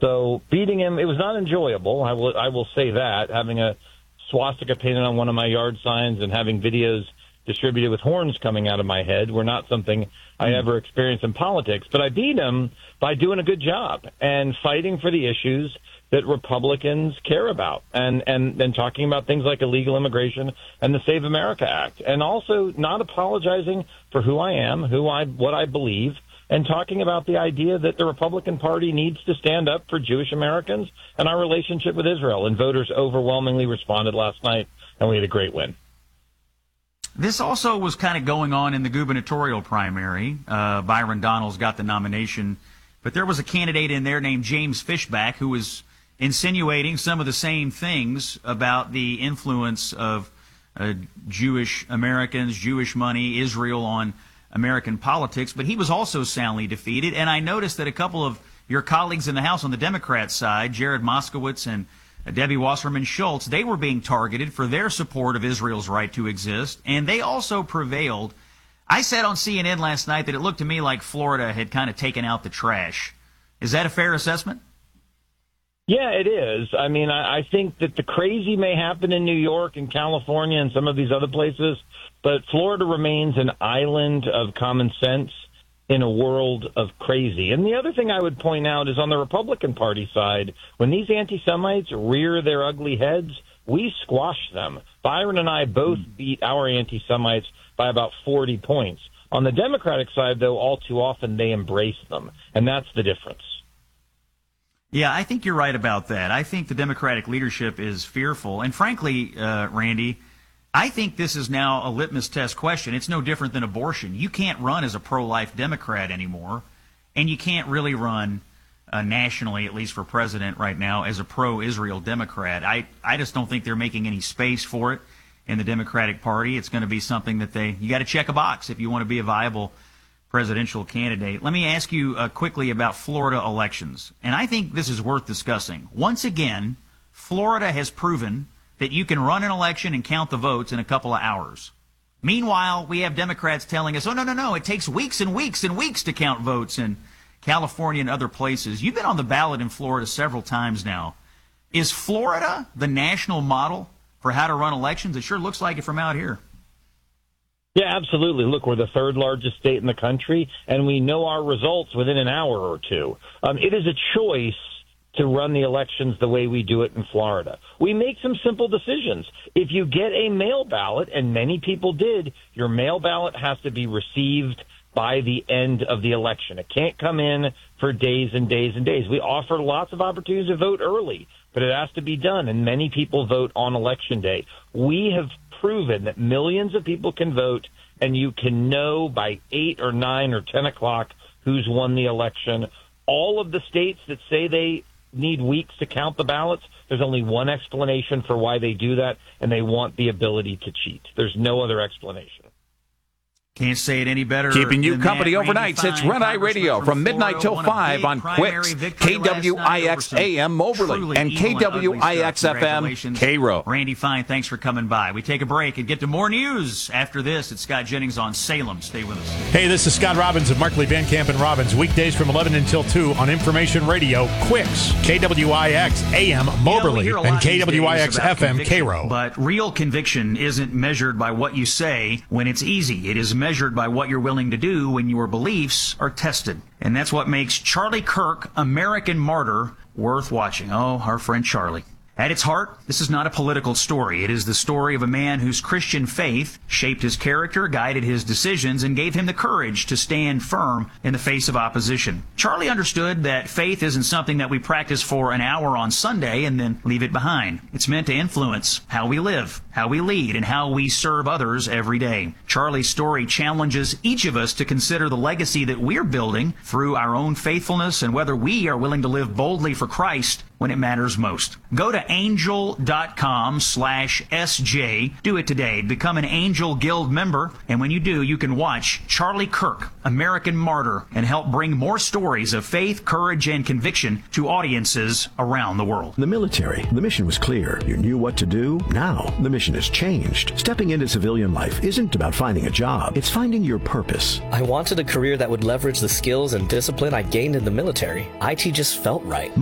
So beating him, it was not enjoyable. I will say that, having a swastika painted on one of my yard signs and having videos distributed with horns coming out of my head were not something I ever experienced in politics. But I beat him by doing a good job and fighting for the issues that Republicans care about, and talking about things like illegal immigration and the Save America Act, and also not apologizing for who I am, what I believe, and talking about the idea that the Republican Party needs to stand up for Jewish Americans and our relationship with Israel. And voters overwhelmingly responded last night, and we had a great win. This also was kind of going on in the gubernatorial primary. Byron Donalds got the nomination, but there was a candidate in there named James Fishback who was insinuating some of the same things about the influence of Jewish Americans, Jewish money, Israel on American politics, but he was also soundly defeated. And I noticed that a couple of your colleagues in the House on the Democrat side, Jared Moskowitz and Debbie Wasserman Schultz, they were being targeted for their support of Israel's right to exist, and they also prevailed. I said on CNN last night that it looked to me like Florida had kind of taken out the trash. Is that a fair assessment? Yeah, it is. I mean, I think that the crazy may happen in New York and California and some of these other places, but Florida remains an island of common sense in a world of crazy. And the other thing I would point out is on the Republican Party side, when these anti-Semites rear their ugly heads, we squash them. Byron and I both beat our anti-Semites by about 40 points. On the Democratic side, though, all too often they embrace them, and that's the difference. Yeah, I think you're right about that. I think the Democratic leadership is fearful. And frankly, Randy, I think this is now a litmus test question. It's no different than abortion. You can't run as a pro-life Democrat anymore, and you can't really run nationally, at least for president right now, as a pro-Israel Democrat. I just don't think they're making any space for it in the Democratic Party. It's going to be something that you got to check a box if you want to be a viable presidential candidate. Let me ask you quickly about Florida elections, and I think this is worth discussing. Once again, Florida has proven that you can run an election and count the votes in a couple of hours. Meanwhile, we have Democrats telling us, oh, no, it takes weeks and weeks and weeks to count votes in California and other places. You've been on the ballot in Florida several times now. Is Florida the national model for how to run elections? It sure looks like it from out here. Yeah, absolutely. Look, we're the third largest state in the country, and we know our results within an hour or two. It is a choice to run the elections the way we do it in Florida. We make some simple decisions. If you get a mail ballot, and many people did, your mail ballot has to be received by the end of the election. It can't come in for days and days and days. We offer lots of opportunities to vote early, but it has to be done, and many people vote on Election Day. We have proven that millions of people can vote, and you can know by 8 or 9 or 10 o'clock who's won the election. All of the states that say they need weeks to count the ballots, there's only one explanation for why they do that, and they want the ability to cheat. There's no other explanation. Can't say it any better. Keeping you company overnight. It's Red Eye Radio from midnight till 5 on Quicks, KWIX AM Moberly, and KWIX FM Cairo. Randy Fine, thanks for coming by. We take a break and get to more news. After this, it's Scott Jennings on Salem. Stay with us. Hey, this is Scott Robbins of Markley, Van Camp and Robbins. Weekdays from 11 until 2 on Information Radio, Quicks, KWIX AM Moberly, and KWIX FM Cairo. But real conviction isn't measured by what you say when it's easy. It is measured by what you're willing to do when your beliefs are tested. And that's what makes Charlie Kirk, American Martyr, worth watching. Oh, our friend Charlie. At its heart, this is not a political story. It is the story of a man whose Christian faith shaped his character, guided his decisions, and gave him the courage to stand firm in the face of opposition. Charlie understood that faith isn't something that we practice for an hour on Sunday and then leave it behind. It's meant to influence how we live, how we lead, and how we serve others every day. Charlie's story challenges each of us to consider the legacy that we're building through our own faithfulness and whether we are willing to live boldly for Christ when it matters most. Go to angel.com/SJ. Do it today. Become an Angel Guild member. And when you do, you can watch Charlie Kirk, American Martyr, and help bring more stories of faith, courage, and conviction to audiences around the world. The military. The mission was clear. You knew what to do. Now, the mission has changed. Stepping into civilian life isn't about finding a job. It's finding your purpose. I wanted a career that would leverage the skills and discipline I gained in the military. IT just felt right.